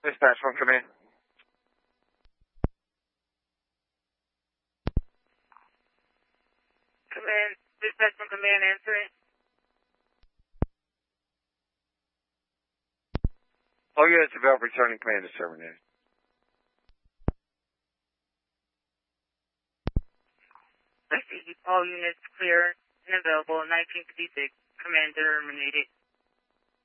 Dispatch 1, come in. Command, dispatch from command answering. All units available returning command is terminated. I see all units clear and available. 1956, command terminated.